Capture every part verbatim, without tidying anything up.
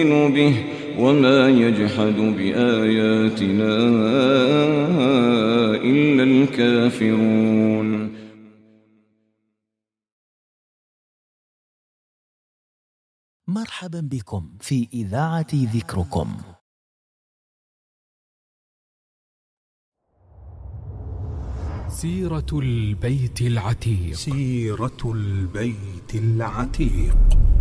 به وما يجحد بآياتنا إلا الكافرون. مرحبا بكم في إذاعة ذكركم. سيرة البيت العتيق. سيرة البيت العتيق.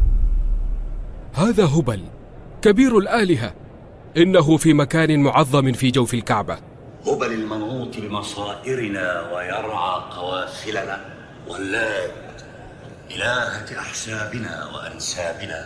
هذا هبل كبير الآلهة، إنه في مكان معظم في جوف الكعبة. هبل المنوط بمصائرنا ويرعى قوافلنا، واللات إلهة أحسابنا وأنسابنا.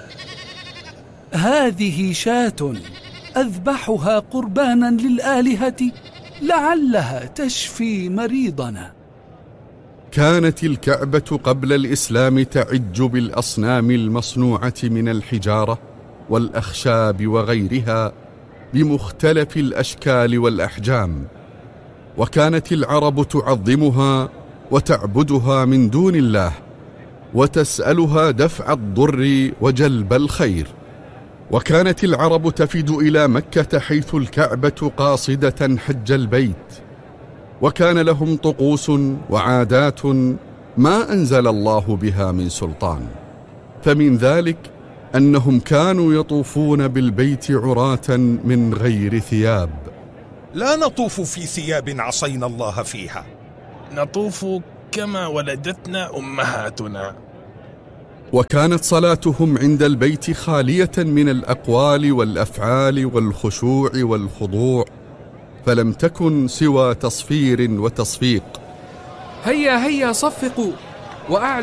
هذه شاة أذبحها قربانا للآلهة لعلها تشفي مريضنا. كانت الكعبة قبل الإسلام تعج بالأصنام المصنوعة من الحجارة والأخشاب وغيرها بمختلف الأشكال والأحجام، وكانت العرب تعظمها وتعبدها من دون الله، وتسألها دفع الضر وجلب الخير. وكانت العرب تفد إلى مكة حيث الكعبة قاصدة حج البيت، وكان لهم طقوس وعادات ما أنزل الله بها من سلطان، فمن ذلك أنهم كانوا يطوفون بالبيت عراة من غير ثياب. لا نطوف في ثياب عصينا الله فيها، نطوف كما ولدتنا أمهاتنا. وكانت صلاتهم عند البيت خالية من الأقوال والأفعال والخشوع والخضوع، فلم تكن سوى تصفير وتصفيق. هيا هيا صفقوا وأعلنوا